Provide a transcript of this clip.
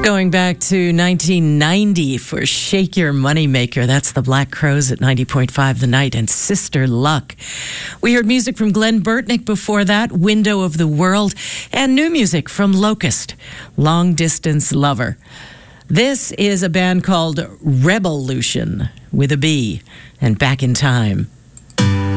Going back to 1990 for Shake Your Moneymaker. That's the Black Crowes at 90.5 The Night and Sister Luck. We heard music from Glenn Burtnick before that, Window of the World, and new music from Locust, Long Distance Lover. This is a band called Rebelution with a B and Back in Time.